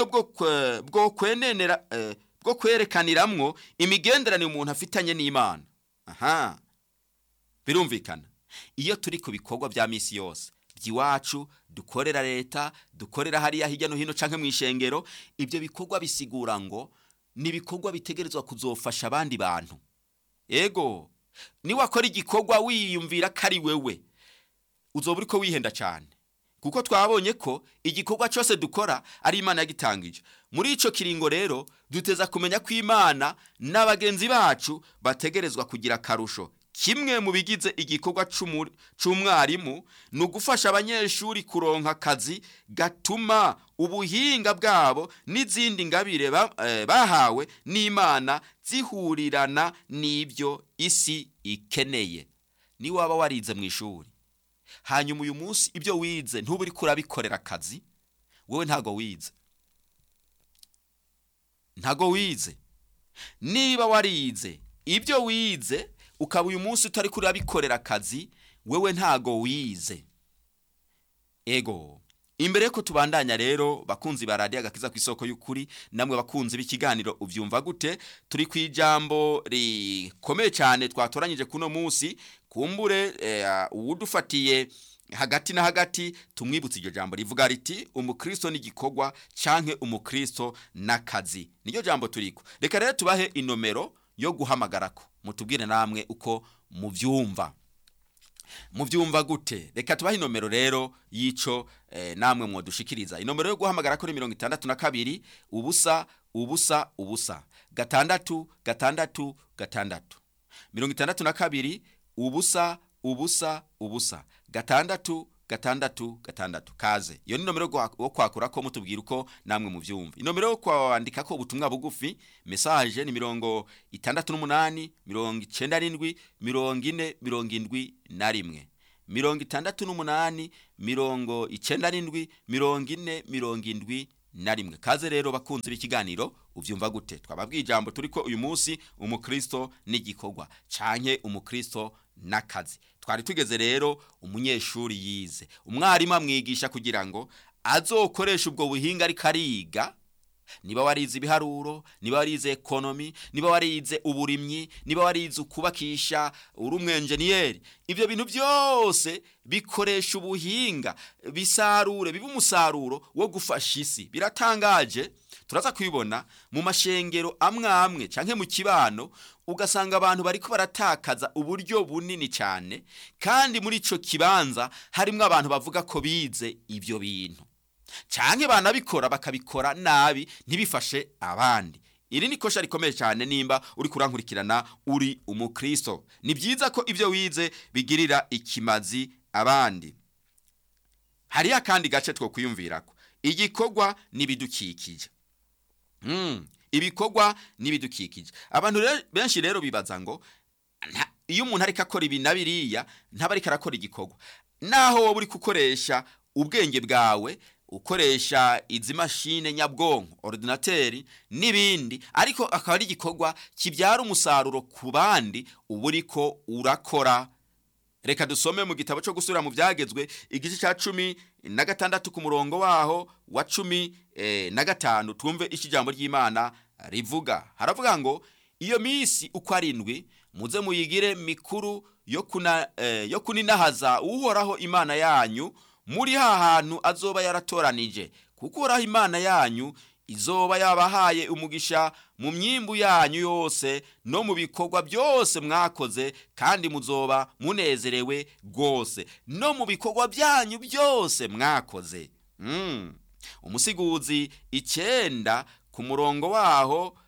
bwo kwerekaniramwo imigenderanire umuntu afitanye n'Imana. Birumvikana, iyo turi ku bikorwa bya misi yose by'iwacu, dukorera leta, dukorera hariya hirya no hino canke mw'ishengero, ibyo bikorwa bisigura ngo ni ibikorwa bitegerezwa kuzofasha abandi bantu. Ego, ni wakora igikorwa wiyumvira kari wewe, uzoba uriko wihenda cyane, kuko twabonye ko igikorwa cyose dukora ari Imana yagitangije. Muri ico kiringo rero duteza kumenya ko Imana n'abagenzi bacu bategerezwa kugira karusho. Kimwe mu bigize igikorwa c'umwarimu ni ugufasha abanyeshuri kuronka akazi gatuma ubuhinga bwabo n'izindi ngabire bahawe n'Imana zihurirana n'ibyo isi ikeneye. Ni waba warize mu ishuri, hanyuma uyu munsi ibyo wize ntube uri kurabikorera akazi, wowe ntago wize. Niba warize ibyo wize ukaba uyu munsi utari kurabikorera akazi, wewe ntago wize. Ego, imbere ko tubandanya rero, bakunzi ba Radio Agakiza ku isoko y'ukuri, namwe bakunzi b'ikiganiro uvyumva gute, turi kwijambo rikomeye cyane twatoranyije kuno munsi. Kumbure uwudufatiye hagati na hagati tumwibutse iryo jambo rivuga riti umukristo n'igikorwa canke umukristo n'akazi. Niyo jambo turiko. Reka rero tubahe inomero yo guhamagarako, mutubwire namwe uko muvyumva gute. Reka tubahe inomero rero yico namwe mwodushikiriza. Inomero yo guhamagara ko ni 62 ubusa ubusa ubusa 6 6 6 62 ubusa ubusa ubusa 6 6 6. Kaze, iyo ni nomero yo kwakura ko mutubwira uko namwe muvyumva. Inomero yo kwandika ko ubutumwa bugufi message ni 68 97 47 40 71 68 97 40 71. Kaze rero bakunzi b'ikiganiro uvyumva gute, twababwiye ijambo turiko uyu munsi umukristo n'igikorwa canke umukristo n'akazi. Twari tugeze rero umunyeshuri yize, umwarimu amwigisha kugira ngo azokoresha ubwo buhinga ari kariga. Niba warize ibiharuro, niba warize ekonomi, niba warize uburimyi, niba warize ukubakisha, uri umwenjeniyeri, ibyo bintu byose bikoresha ubuhinga bisarure, biba umusaruro wo gufasha isi. Biratangaje, turaza kwibona mu mashengero amwe canke mu kibano, ugasanga abantu bariko baratakaza uburyo bunini cyane, kandi muri ico kibanza harimo abantu bavuga ko bize ibyo bintu, canke banabikora bakabikora nabi ntibifashe abandi. Iri ni kosha rikomeye cyane nimba uri kurankurikirana uri umukristo. Ni byiza ko ibyo wize bigirira ikimazi abandi. Hari akandi gace two kuyumvirako, igikorwa nibidukikije. Ibikorwa nibidukikije. Abantu benshi rero bibaza ngo iyo umuntu ariko akora ibi nabiriya ntaba ariko arakora igikorwa. Naho wowe uri gukoresha ubwenge bwawe, ukoresha izi mashine nyabwonko, ordinateri n'ibindi, ariko akaba ari igikorwa kibyara umusaruro ku bandi, uburiko urakora. Reka dusome mu gitabo cyo gusubira mu byagezwe igice cya 16 ku murongo waho wa 15, twumve ikijambo ry'Imana rivuga. Haravuga ngo iyo misi uko arindwi muze muyigire mikuru yo kuninahaza uhoraho Imana yanyu muri hantu azoba yaratoranije, kuko uhoraho Imana yanyu izoba yabahaye umugisha mu myimbu yanyu yose no mu bikorwa byose mwakoze, kandi muzoba munezerewe gose no mu bikorwa byanyu byose mwakoze. Umusiguzi 9 ku murongo waho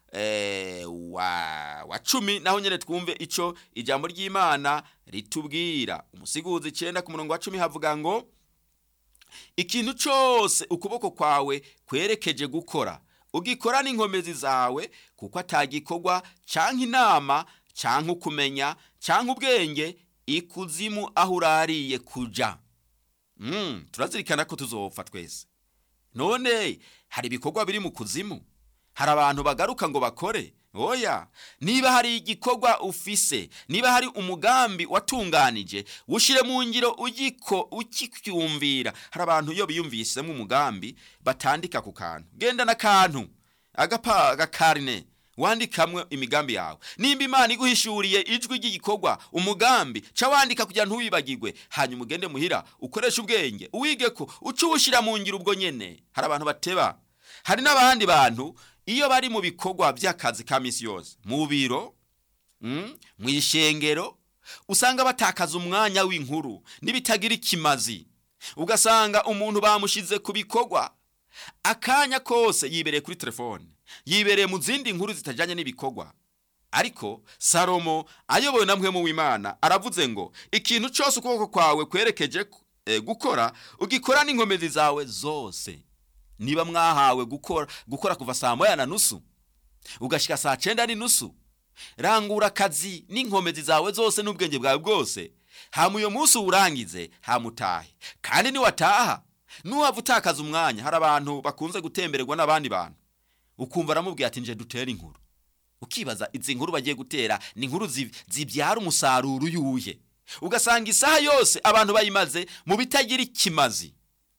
wa 10 naho nyene twumve ico ijambo ry'Imana ritubwira. Umusiguzi 9 ku murongo wa 10 havuga ngo ikintu cyose ukuboko kwawe kwerekeje gukora ugikora n'inkomezi zawe, kuko atagikorwa canke inama canke ukumenya canke ubwenge ikuzimu aho urariye kuja. Turazirikana ko tuzopfa twese. None hari ibikorwa biri mu kuzimu? Hari abantu bagaruka ngo bakore? Oya, niba hari igikorwa ufise, niba hari umugambi watunganije, ushire mu ngiro ukikumvira. Hari abantu iyo biyumvisemo umugambi batandika ku kantu. Genda na kantu agakarine wandikamwe imigambi yawe. Nimba Imana iguhishuriye ijwi ry'igikorwa, umugambi, ca wandika kugira ntuwibagirwe. Hanyuma ugende muhira ukoresha ubwenge, uwigeko ucushira mu ngiro ubwo nyene. Hari abantu bateba. Hari n'abandi bantu iyo bari mu bikorwa by'akazi ka misi yose, mu biro, mu ishengero, usanga batakaza umwanya w'inkuru n'ibitagira ikimazi. Ugasanga umuntu bamushize ku bikorwa, akanya kose yibereye kuri telefone, yibereye mu zindi nkuru zitajanye n'ibikorwa. Ariko Salomo ayobowe na mpwemu w'Imana aravuze ngo ikintu cyose ukuboko kwawe kwerekeje gukora, ugikora n'inkomezi zawe zose. Niba mwahawe gukora kuva saa 8:30 ugashika saa 9:30, rangura akazi n'inkomezi zawe zose n'ubwenge bwawe bwose, hama uyo munsi urangize hamutahe. Kandi ni wataha nuhava utakaza umwanya. Hari abantu bakunze gutembererwa n'abandi bantu, ukumva aramubwiye ati nje dutera inkuru. Ukibaza izi nkuru bagiye gutera ni inkuru zibyara umusaruro uyuhe. Ugasanga isaha yose abantu bayimaze mu bitagira ikimazi.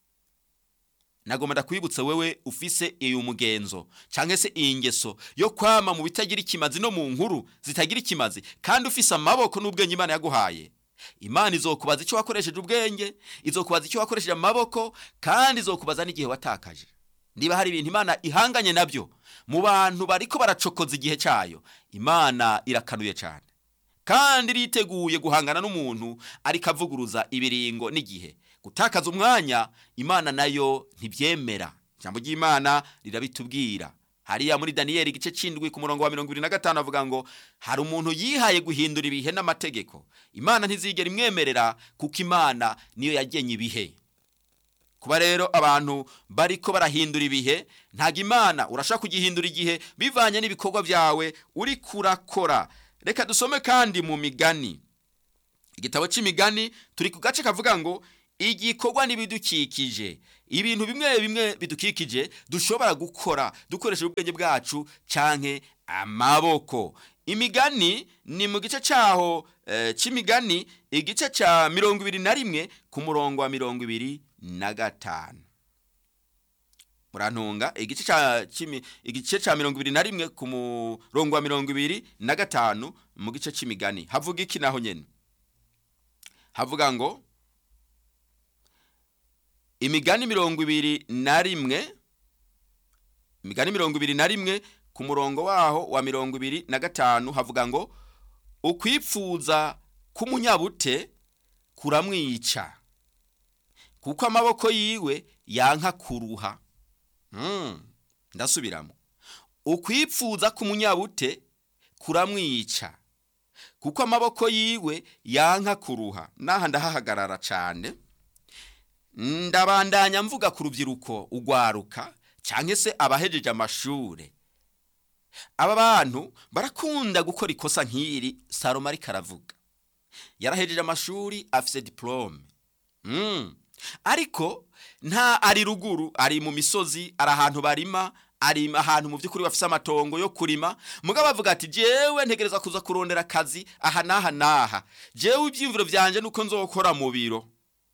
Nagomba kwibutsa wewe ufise iyo mugenzo canke se ingeso yo kwama mu bitagira ikimazi no mu nkuru zitagira ikimazi, kandi ufise amaboko n'ubwenge Imana yaguhaye. Imana izokubaza icyo wakoresheje ubwenge, izokubaza icyo wakoresheje amaboko, kandi izokubaza n'igihe watakaje. Niba hari ibintu Imana ihanganye nabyo mu bantu bariko baracokoza igihe cyayo, Imana irakanuye cyane kandi riteguye guhangana n'umuntu ariko avuguruza ibiringo n'igihe. Gutakaza umwanya Imana nayo ntibyemera. Ijambo ry'Imana rirabitubwira. Hariya muri Daniel igice 7 ku murongo wa 25 avuga ngo hari umuntu yihaye guhindura ibihe n'amategeko. Imana ntizigera imwemerera kuko Imana niyo yagenye ibihe. Kuba rero abantu bariko barahindura ibihe, ntago Imana urashaka kugihindura igihe bivanye n'ibikorwa byawe uri kurakora. Reka dusome kandi mu Migani. Igitabo c'Imigani turi ku gace kavuga ngo igikorwa n'ibidukikije. Ibintu bimwe bidukikije dushobora gukora dukoresha ubwenge bwacu canke amaboko. Imigani ni mu gice cyaho c'Imigani igice ca 21 ku murongo wa 25. Murantunga igice ca 21 ku murongo wa 25 mu gice c'Imigani. Havuga iki naho nyene? Havuga ngo Imigani 21 ku murongo waho wa 25 havuga ngo ukwipfuza k'umunyabute kuramwica, kuko amaboko yiwe yanka kuruha. Ndasubiramo. Ukwipfuza k'umunyabute kuramwica, kuko amaboko yiwe yanka kuruha. Naha ndahahagarara cyane. Ndabandanya mvuga ku rubyiruko ugwaruka canke se abahejeje amashure. Aba bantu barakunda gukora ikosa nk'iri Salomo ari karavuga. Yarahejeje amashuri, afise diplome. Ariko nta ari ruguru, ari mu misozi, ari ahantu barima, ari ahantu mu by'ukuri bafise amatongo yo kurima. Mugabo bavuga ati jewe ntegereza kuza kurondera akazi aha naha. Jewe ibyimviro byanje nuko nzokora mu biro.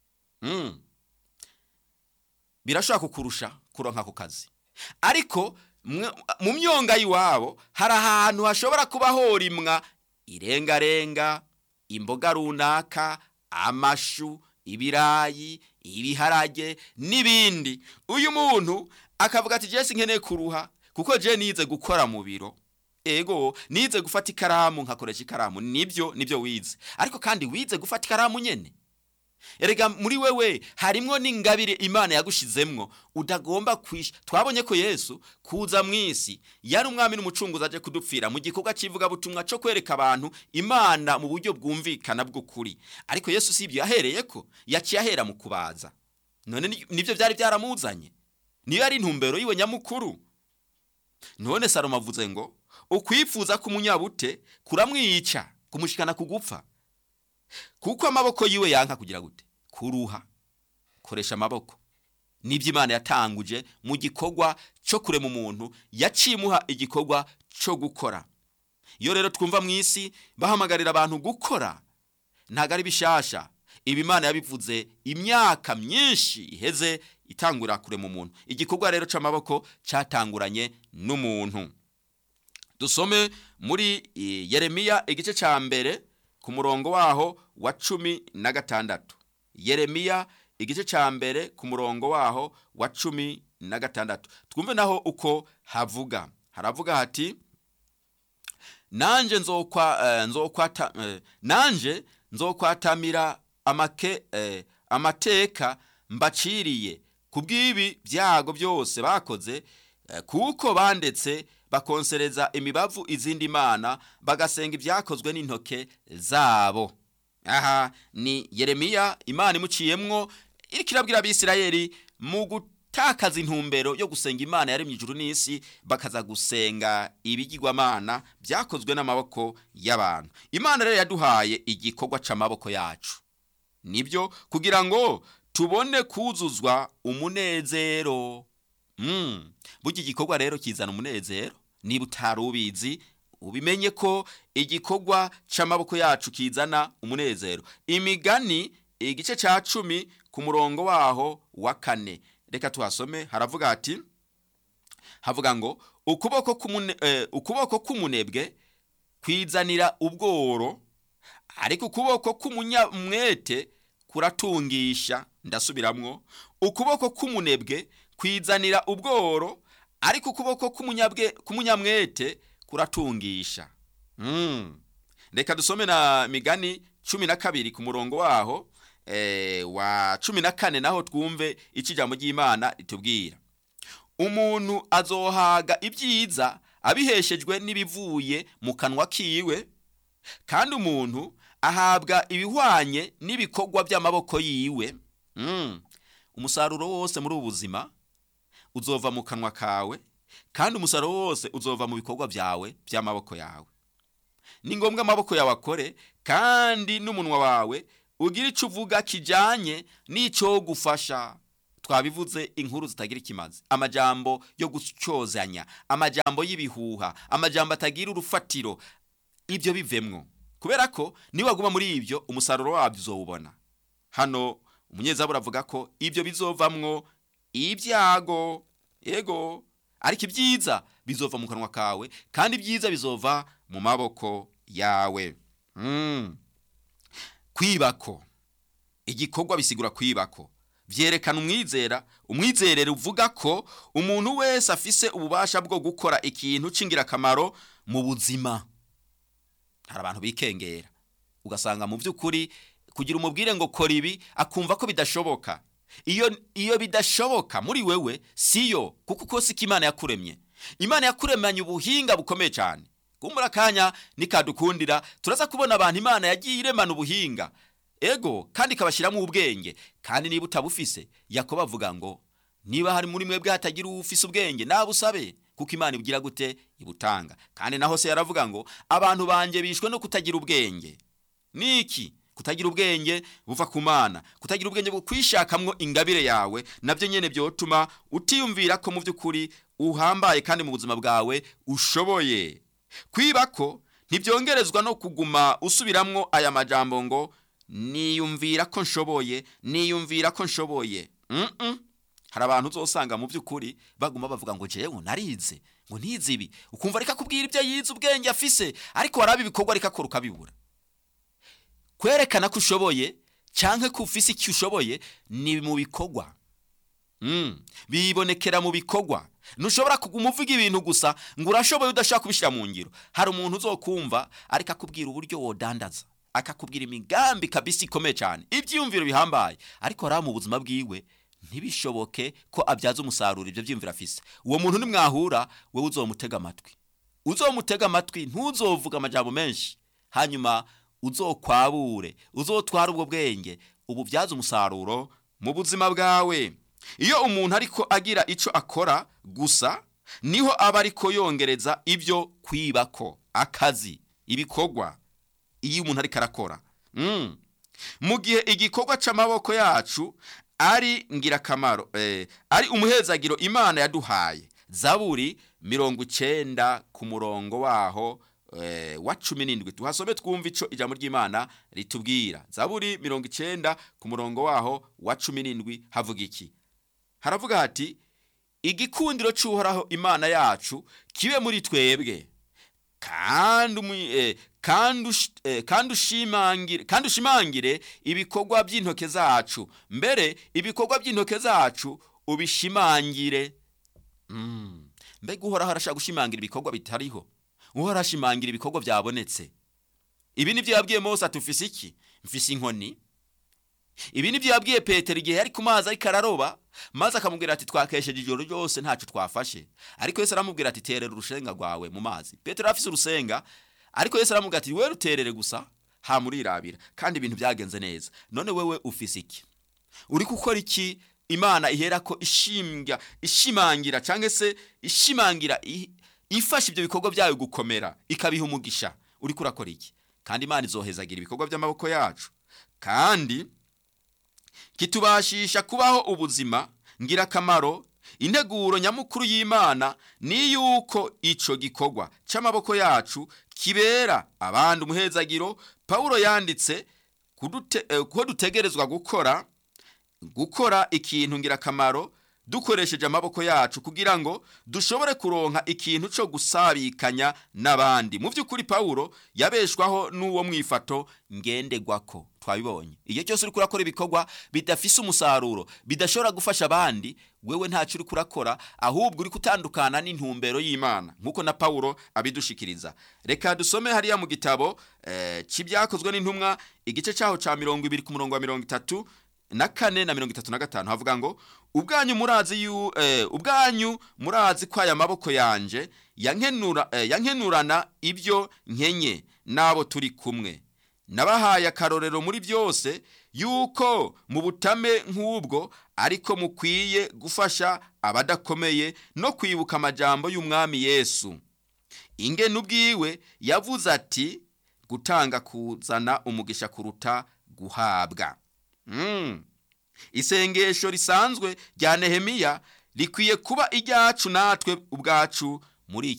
Birashobora kukurusha kuronka ku kazi. Ariko mu myonga yiwabo hari ahantu hashobora kuba horimwa irengarenga, imboga runaka, amashu, ibirayi, ibiharage n'ibindi. Uyu muntu akavuga ati je sinkeneye kuruha kuko je nize gukora mu biro. Ego nize gufata ikaramu nkakoresha ikaramu. Nibyo wize. Ariko kandi wize gufata ikaramu nyene. Erega muri wewe harimwo n'ingabire Imana yagushizemwo udagomba kwisha. Twabonye ko Yesu kuza mwisi yari umwami n'umucunguzi aje kudupfira mu gikorwa civuga butumwa cyo kwereka abantu Imana mu buryo bwumvikana bw'ukuri. Ariko Yesu sibyo yahereyeko, yaciye ahera mu kubaza. None nivyo byari byaramuzanye. Niyo yari intumbero yiwe nyamukuru. None Salomo avuze ngo ukwipfuza k'umunyabute kuramwica, kumushikana kugupfa. kuko amaboko yiwe yanka kugira gute kuruha. Koresha amaboko nibyo Imana yatanguje mu gikorwa cyo kurema umuntu, yacimuha igikorwa cyo gukora. Iyo rero twumva mu isi bahamagarira abantu gukora, ntago ari bishasha. Ibi Imana yabivuze imyaka myinshi iheze itangura kurema umuntu. Igikorwa rero c'amaboko catanguranye n'umuntu. Dusome muri Yeremiya igice ca mbere ku murongo waho wa 16. Yeremiya igice ca mbere ku murongo waho wa 16. Twumve naho uko havuga. Haravuga hati: nanje nzokwatamira amateka mbaciriye kubw'ibi byago byose bakoze, kuko bandetse bakonsereza imibavu izindi mana, bagasenga ibyakozwe n'intoke zabo. Aha ni Yeremiya Imana imuciyemwo iriko irabwira Abisirayeli mu gutakaza intumbero yo gusenga Imana yaremye ijuru n'isi, bakaza gusenga ibigirwamana byakozwe n'amaboko y'abantu. Imana rero yaduhaye igikorwa c'amaboko yacu, nibyo kugira ngo tubone kuzuzwa umunezero. Burya igikorwa rero kizana umunezero. Niba utari ubizi, ubimenye ko igikorwa c'amaboko yacu kizana umunezero. Imigani igice ca 10 ku murongo waho wa 4. Reka tuhasome. Haravuga hati, havuga ngo ukuboko k'umunebwe kwizanira ubworo, ariko ukuboko k'umunyamwete kuratungisha. Ndasubiramwo, ukuboko k'umunebwe kwizanira ubworo, ariko ukuboko k'umunyamwete kuratungisha. Reka dusome na Migani 12 ku murongo waho wa 14, naho twumve ikijambo ry'Imana ritubwira. Umuntu azohaga ibyiza abiheshejwe n'ibivuye mu kanwa kiwe, kandi umuntu ahabwa ibihwanye n'ibikorwa by'amaboko yiwe. Umusaruro wose muri ubuzima uzova mu kanwa kawe, kandi umusaruro wose uzova mu bikorwa byawe by'amaboko yawe. Ni ngombwa amaboko yawe akore, kandi n'umunwa wawe ugira ico uvuga kijanye n'ico gufasha. Twabivuze inkuru zitagira ikimazi, amajambo yo gucyozanya, amajambo y'ibihuha, amajambo atagira urufatiro, ibyo bivemwo. Kubera ko niba guma muri ibyo, umusaruro wabyo uzowubona. Hano umunyezaburi avuga ko ibyo bizovamwo ibyago. Yego, ariko ibyiza bizova mu kanwa kawe, kandi ibyiza bizova mu maboko yawe. Kwibako, igikorwa bisigura kwibako. Vyerekana umwizerere uvuga ko umuntu wese afise ububasha bwo gukora ikintu cingira kamaro mu buzima. Hari abantu bikengera, ugasanga mu by'ukuri kugira umubwire ngo kora ibi akumva ko bidashoboka. Iyo bidashoboka muri wewe siyo, kuko kose Imana yakuremye. Imana yakuremanye ubuhinga bukomeye cyane. Kumbura kanya nikadukundira turaza kubona abantu Imana yagiye iremana ubuhinga. Ego, kandi kabashiramo ubwenge. Kandi niba utabufise, Yakobo avuga ngo niba hari muri mwebwe hatagira ufise ubwenge nabusabe, kuko Imana ibugira gute ibutanga. Kandi naho se yaravuga ngo abantu banje bishwe no kutagira ubwenge. Niki? Kutagira ubwenge buva ku Mana, kutagira ubwenge bwo kwishakamwo ingabire yawe, navyo nyene byotuma utiyumvira ko mu by'ukuri uhambaye kandi mu buzima bwawe ushoboye. Kwibako ntibyongerezwa no kuguma usubiramwo aya majambo ngo niyumvira ko nshoboye, niyumvira ko nshoboye. Hari abantu uzosanga mu by'ukuri baguma bavuga ngo jewe narize, ngo ntize ibi, ukumva reka kubwira ibyo yize ubwenge afise, ariko warabi bikorwa reka ko rukabibura. Kwerekana ko ushoboye canke ko ufise icyo ushoboye ni mu bikorwa. Bibonekera mu bikorwa. Nushobora kuguma uvuga ibintu gusa ngo urashoboye udashaka kubishira mu ngiro. Hari umuntu uzokumva ariko akubwira uburyo wodandaza, akakubwira imigambi kabisa ikomeye cyane, ibyiyumviro bihambaye, ariko ara mu buzima bwiwe ntibishoboke ko abyaza umusaruro ibyo byiyumvira afise. Uwo muntu nimwahura, wewe uzomutega amatwi, ntuzovuga amajambo menshi, hanyuma uzokwabure, uzotwara ubwo bwenge ububyaza umusaruro mu buzima bwawe. Iyo umuntu ariko agira ico akora gusa, niho aba ariko yongereza ibyo kwibako, akazi, ibikorwa. Iyo umuntu ariko arakora, mu gihe igikorwa c'amaboko yacu ari ngirakamaro, ari umuhezagiro Imana yaduhaye. Zaburi 90 ku murongo waho wa 17. Tuhasome twumva ico ijambo ry'Imana ritubwira. Zaburi 90 ku murongo waho wa 17 havuga iki? Haravuga hati, igikundiro c'Uhoraho Imana yacu kibe muri twebwe, kandi ushimangire ibikorwa by'intoke zacu. Mbere ibikorwa by'intoke zacu ubishimangire. Mbega Uhoraho arashaka gushimangira ibikorwa bitariho? Uhoraho ashimangira ibikorwa byabonetse. Ibi nivyo yabwiye Mose atufise iki? Mfise inkoni. Ibi nivyo yabwiye Petero igihe yari ku mazi ariko araroba, maze akamubwira ati twakesheje ijoro ryose ntacu twafashe. Ariko Yesu aramubwira ati terera urusenga rwawe mu mazi. Petero afise urusenga, ariko Yesu aramubwira ati wewe ruterere gusa hamurirabira, kandi ibintu byagenze neza. None wewe ufise iki? Uri gukora iki? Imana iherako ishimangira canke se ishimangira ifasha ibyo bikorwa byayo gukomera, ikabiha umugisha. Uri kurakora iki? Kandi Imana izohezagira ibikorwa by'amaboko yacu, kandi kitubashisha kubaho ubuzima ngirakamaro. Integuro nyamukuru y'Imana ni yuko ico gikorwa c'amaboko yacu kibera abandi umuhezagiro. Paulo yanditse ko dutegerezwa gukora ikintu ngirakamaro dukoresheje amaboko yacu, kugira ngo dushobore kuronka ikintu cyo gusabikanya n'abandi. Mu by'ukuri Paulo yabeshwaho n'uwo mwifato ngendegwako. Twabibonye iyo cyose uri kurakora ibikorwa bidafise umusaruro, bidashobora gufasha abandi, wewe ntacyo uri kurakora, ahubwo uri kutandukana n'intumbero y'Imana, nkuko na Paulo abidushikiriza. Reka dusome hariya mu gitabo c'ibyakozwe n'intumwa igice cyaho ca 20 ku murongo wa 34 na 35 havuga ngo, ubwanyu murazi ko aya maboko yanje yankenurana ibyo nkenye nabo turi kumwe. Nabahaye akarorero muri byose yuko mu butame nk'ubwo ariko mukwiye gufasha abadakomeye no kwibuka amajambo y'umwami Yesu. Ingene ubwiwe yavuze ati, gutanga kuzana umugisha kuruta guhabwa. Isengesho risanzwe rya Nehemiya rikwiye kuba iryacu natwe ubwacu muri